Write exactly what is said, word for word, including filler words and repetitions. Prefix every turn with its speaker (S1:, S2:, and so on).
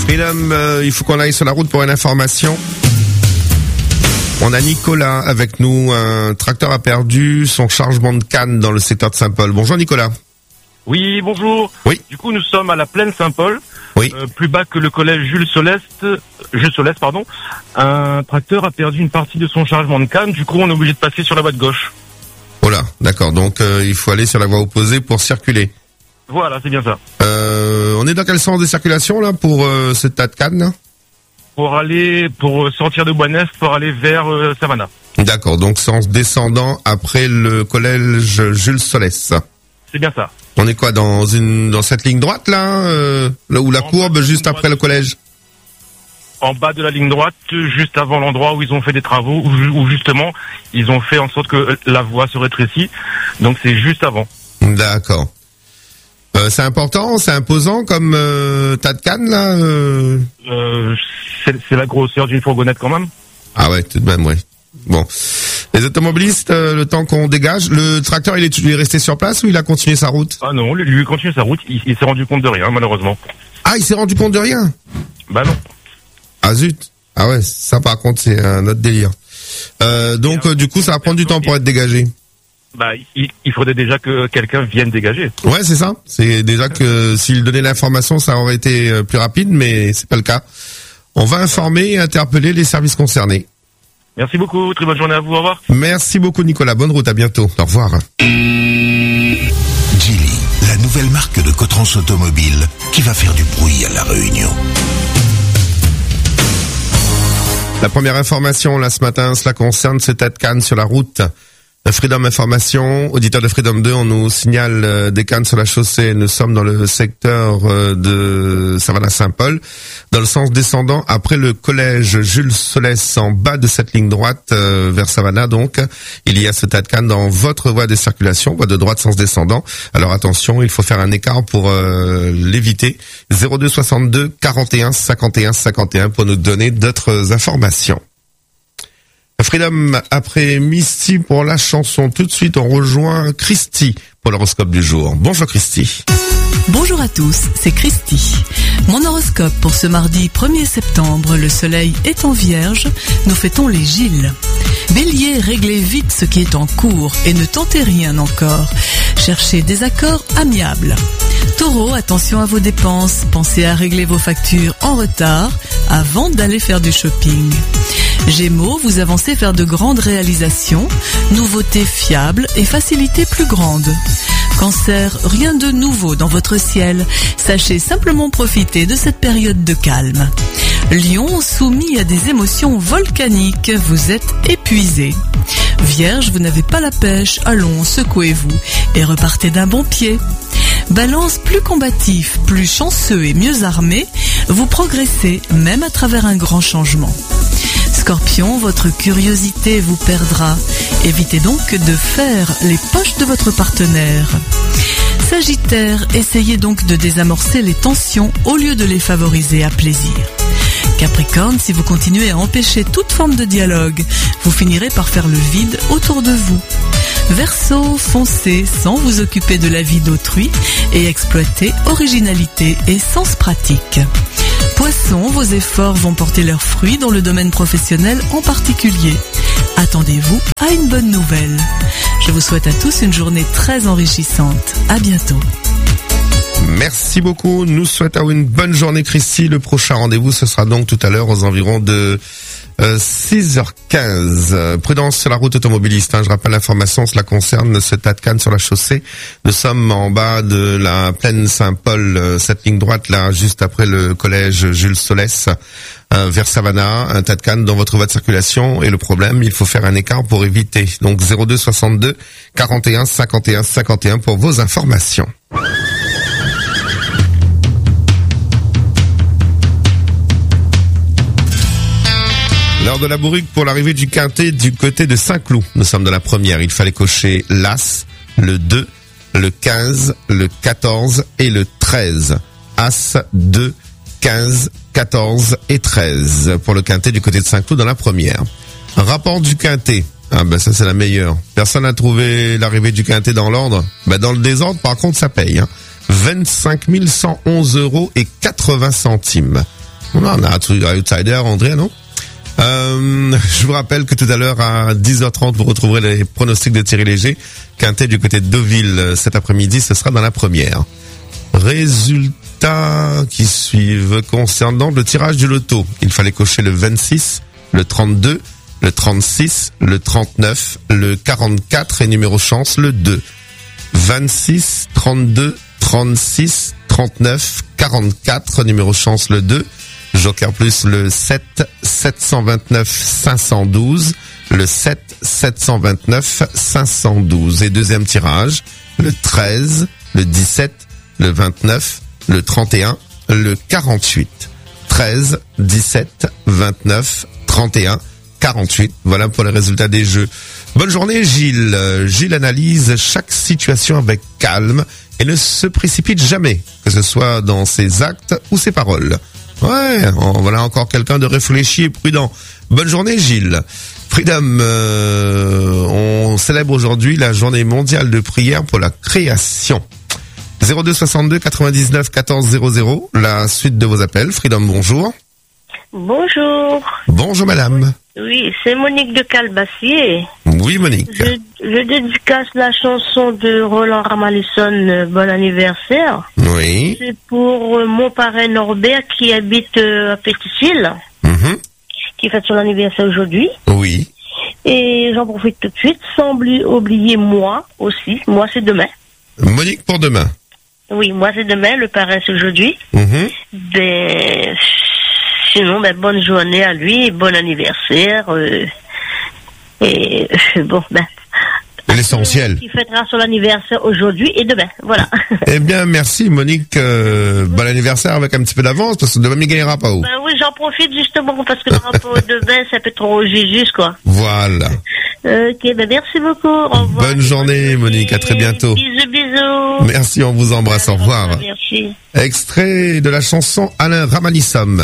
S1: Freedom, euh, il faut qu'on aille sur la route pour une information. On a Nicolas avec nous. Un tracteur a perdu son chargement de canne dans le secteur de Saint-Paul. Bonjour Nicolas.
S2: Oui, bonjour.
S1: Oui.
S2: Du coup, nous sommes à la plaine Saint-Paul.
S1: Oui.
S2: Euh, plus bas que le collège Jules Soleste, Jules Soleste, pardon. Un tracteur a perdu une partie de son chargement de canne. Du coup, on est obligé de passer sur la voie de gauche.
S1: Oh là, d'accord. Donc, euh, il faut aller sur la voie opposée pour circuler.
S2: Voilà, c'est bien ça.
S1: Euh, on est dans quel sens de circulation là pour euh, ce tas de cannes là?
S2: Pour aller, pour sortir de Boisnest, pour aller vers euh, Savannah.
S1: D'accord. Donc, sens descendant après le collège Jules Soleste.
S2: C'est bien ça.
S1: On est quoi dans une dans cette ligne droite là, euh, là où la
S2: En
S1: courbe juste après le collège?
S2: En bas de la ligne droite, juste avant l'endroit où ils ont fait des travaux, où, où justement ils ont fait en sorte que la voie se rétrécit. Donc c'est juste avant.
S1: D'accord. Euh, c'est important, c'est imposant comme euh, tas de cannes là. Euh...
S2: Euh, c'est, c'est la grosseur d'une fourgonnette quand même.
S1: Ah ouais, tout de même, ouais. Bon. Les automobilistes, euh, le temps qu'on dégage, le tracteur il est, il est resté sur place ou il a continué sa route?
S2: Ah non, lui, lui continue sa route, il, il s'est rendu compte de rien malheureusement.
S1: Ah, il s'est rendu compte de rien?
S2: Bah non.
S1: Ah zut. Ah ouais, ça par contre c'est un autre délire. Euh, donc euh, du coup ça va prendre du temps pour être dégagé.
S2: Bah il, il faudrait déjà que quelqu'un vienne dégager.
S1: Ouais, c'est ça. C'est déjà que s'il donnait l'information ça aurait été euh, plus rapide, mais c'est pas le cas. On va informer et interpeller les services concernés.
S2: Merci beaucoup, très bonne journée à vous, au revoir.
S1: Merci beaucoup Nicolas, bonne route, à bientôt. Au revoir.
S3: Geely, la nouvelle marque de Cotrans Automobile qui va faire du bruit à La Réunion.
S1: La première information là ce matin, cela concerne ce tas de cannes sur la route. Freedom Information, auditeur de Freedom deux, on nous signale euh, des cannes sur la chaussée. Nous sommes dans le secteur euh, de Savannah-Saint-Paul, dans le sens descendant après le collège Jules Soleste, en bas de cette ligne droite euh, vers Savannah. Donc, il y a ce tas de cannes dans votre voie de circulation, voie de droite sens descendant. Alors attention, il faut faire un écart pour euh, l'éviter. zéro deux soixante-deux quarante et un cinquante et un cinquante et un pour nous donner d'autres informations. Freedom après Misty pour la chanson. Tout de suite, on rejoint Christy pour l'horoscope du jour. Bonjour Christy.
S4: Bonjour à tous, c'est Christy. Mon horoscope pour ce mardi premier septembre, le soleil est en vierge, nous fêtons les Gilles. Bélier, réglez vite ce qui est en cours et ne tentez rien encore. Cherchez des accords amiables. Taureau, attention à vos dépenses, pensez à régler vos factures en retard avant d'aller faire du shopping. Gémeaux, vous avancez vers de grandes réalisations, nouveautés fiables et facilités plus grandes. Cancer, rien de nouveau dans votre ciel, sachez simplement profiter de cette période de calme. Lion, soumis à des émotions volcaniques, vous êtes épuisé. Vierge, vous n'avez pas la pêche, allons, secouez-vous et repartez d'un bon pied. Balance, plus combatif, plus chanceux et mieux armé, vous progressez même à travers un grand changement. Scorpion, votre curiosité vous perdra. Évitez donc de faire les poches de votre partenaire. Sagittaire, essayez donc de désamorcer les tensions au lieu de les favoriser à plaisir. Capricorne, si vous continuez à empêcher toute forme de dialogue, vous finirez par faire le vide autour de vous. Verseau, foncez sans vous occuper de la vie d'autrui et exploitez originalité et sens pratique. Poisson, vos efforts vont porter leurs fruits dans le domaine professionnel en particulier. Attendez-vous à une bonne nouvelle. Je vous souhaite à tous une journée très enrichissante. À bientôt.
S1: Merci beaucoup. Nous souhaitons une bonne journée Christy. Le prochain rendez-vous, ce sera donc tout à l'heure aux environs de euh, six heures quinze. Euh, prudence sur la route automobiliste. Hein. Je rappelle l'information, cela concerne ce tas de cannes sur la chaussée. Nous sommes en bas de la plaine Saint-Paul, euh, cette ligne droite là, juste après le collège Jules Soleste, euh, vers Savannah. Un tas de cannes dans votre voie de circulation. Et le problème, il faut faire un écart pour éviter. Donc zéro deux soixante-deux quarante et un cinquante et un cinquante et un pour vos informations. L'heure de la bourrique pour l'arrivée du quintet du côté de Saint-Cloud. Nous sommes dans la première. Il fallait cocher l'As, le deux, le quinze, le quatorze et le treize. As, deux, quinze, quatorze et treize pour le quintet du côté de Saint-Cloud dans la première. Rapport du quintet. Ah ben ça c'est la meilleure. Personne n'a trouvé l'arrivée du quintet dans l'ordre. Ben dans le désordre par contre ça paye. Hein. vingt-cinq mille cent onze euros et quatre-vingts centimes. On a un outsider, André, non? Euh, je vous rappelle que tout à l'heure à dix heures trente, vous retrouverez les pronostics de Thierry Léger. Quintet du côté de Deauville cet après-midi, ce sera dans la première. Résultats qui suivent concernant le tirage du loto. Il fallait cocher le vingt-six, le trente-deux, le trente-six, le trente-neuf, le quarante-quatre et numéro chance le deux. vingt-six, trente-deux, trente-six, trente-neuf, quarante-quatre, numéro chance le deux. Joker plus le sept, sept cent vingt-neuf, cinq cent douze, le sept, sept cent vingt-neuf, cinq cent douze. Et deuxième tirage, le treize, le dix-sept, le vingt-neuf, le trente et un, le quarante-huit. treize, dix-sept, vingt-neuf, trente et un, quarante-huit. Voilà pour les résultats des jeux. Bonne journée Gilles. Gilles analyse chaque situation avec calme et ne se précipite jamais, que ce soit dans ses actes ou ses paroles. Ouais, voilà encore quelqu'un de réfléchi et prudent. Bonne journée Gilles. Freedom, euh, on célèbre aujourd'hui la journée mondiale de prière pour la création. zéro deux soixante-deux quatre-vingt-dix-neuf quatorze zéro zéro, la suite de vos appels. Freedom, bonjour.
S5: Bonjour.
S1: Bonjour madame.
S5: Oui, c'est Monique de Calbassier.
S1: Oui Monique.
S5: Je, je dédicace la chanson de Roland Ramalison, euh, Bon anniversaire.
S1: Oui.
S5: C'est pour euh, mon parrain Norbert qui habite euh, à Péticile,
S1: Mm-hmm.
S5: qui fête son anniversaire aujourd'hui.
S1: Oui.
S5: Et j'en profite tout de suite, sans oubli- oublier moi aussi. Moi, c'est demain.
S1: Monique pour demain.
S5: Oui, moi, c'est demain. Le parrain, c'est aujourd'hui.
S1: Mm-hmm.
S5: Ben, sinon, ben, bonne journée à lui, bon anniversaire. Euh, et bon, ben.
S1: L'essentiel.
S5: Qui fêtera son anniversaire aujourd'hui et demain. Voilà.
S1: Eh bien, merci Monique. Euh, bon anniversaire avec un petit peu d'avance parce que demain il gagnera pas où.
S5: Ben oui, j'en profite justement parce que le rapport de demain, ça peut trop juste quoi.
S1: Voilà.
S5: Ok, ben merci beaucoup. Au revoir.
S1: Bonne journée Monique, à très bientôt.
S5: Bisous, bisous.
S1: Merci, on vous embrasse, au revoir.
S5: Merci.
S1: Extrait de la chanson Alain Ramalissam.